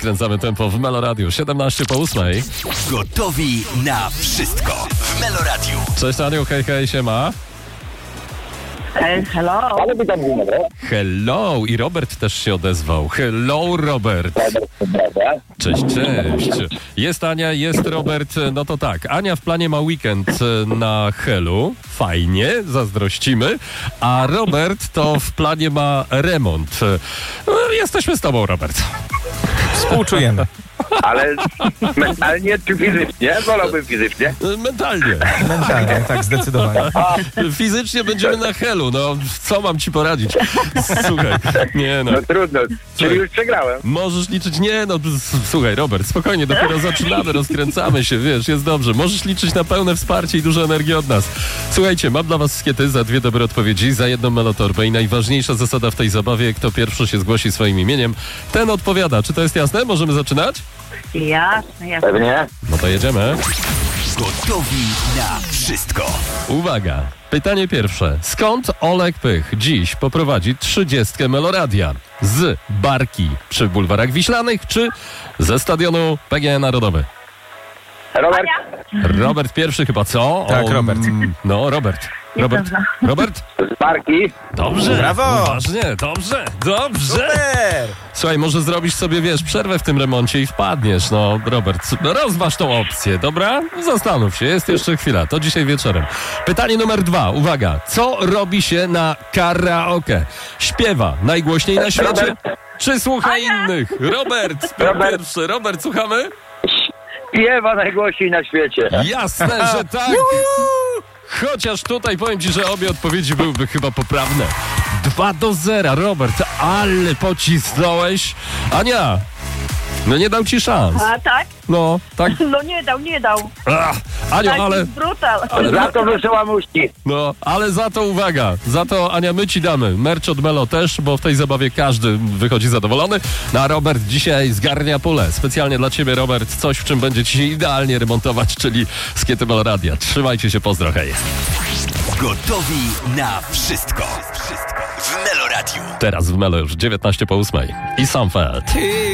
Skręcamy tempo w Meloradiu. 7:17 po 8. Gotowi na wszystko w Meloradiu. Cześć Aniu, hej, hej, siema. Hello. Ale witam, dzień dobry. Hello, i Robert też się odezwał. Hello, Robert. Cześć, cześć. Jest Ania, jest Robert. No to tak, Ania w planie ma weekend na Helu. Fajnie, zazdrościmy. A Robert to w planie ma remont. Jesteśmy z tobą, Robert. Współczujemy. Ale mentalnie czy fizycznie? Wolałbym fizycznie. Mentalnie. Mentalnie, tak, zdecydowanie. Fizycznie będziemy na Helu. No, co mam ci poradzić? Słuchaj, nie no. No trudno, czyli już przegrałem. Możesz liczyć, nie no, słuchaj Robert, spokojnie, dopiero zaczynamy, rozkręcamy się, wiesz, jest dobrze. Możesz liczyć na pełne wsparcie i dużo energii od nas. Słuchajcie, mam dla was skiety za 2 dobre odpowiedzi, za 1 melotorbę i najważniejsza zasada w tej zabawie, kto pierwszy się zgłosi swoim imieniem, ten odpowiada. Czy to jest jasne? Możemy zaczynać? Jasne. Pewnie. No to jedziemy. Gotowi na wszystko. Uwaga, pytanie pierwsze. Skąd Olek Pych dziś poprowadzi 30 Meloradia? Z barki przy bulwarach Wiślanych, czy ze stadionu PGE Narodowy? Robert? Robert pierwszy chyba, co? Tak, Robert. No, Robert. Robert? Z barki? Dobrze. Brawo. Uważnie, dobrze. Super! Słuchaj, może zrobisz sobie, wiesz, przerwę w tym remoncie i wpadniesz. No, Robert, rozważ tą opcję, dobra? Zastanów się, jest jeszcze chwila, to dzisiaj wieczorem. Pytanie numer 2, uwaga. Co robi się na karaoke? Śpiewa najgłośniej na świecie? Robert. Czy słucha innych? Robert, pierwszy. Robert, słuchamy? Śpiewa najgłośniej na świecie. Jasne, że tak. Chociaż tutaj powiem ci, że obie odpowiedzi byłyby chyba poprawne. 2-0, Robert, ale pocisnąłeś. Ania, no nie dał ci szans. A tak? No, tak. No nie dał. Aniu, Taki ale... brutal. Za to wysyłam uści. No, ale za to uwaga, za to Ania, my ci damy merch od Melo też, bo w tej zabawie każdy wychodzi zadowolony. No a Robert dzisiaj zgarnia pulę. Specjalnie dla ciebie, Robert, coś, w czym będzie ci się idealnie remontować, czyli skiety Meloradia. Trzymajcie się, pozdro, hej. Gotowi na wszystko w Meloradiu. Teraz w Melo już 19 po 8. I Sam Feld.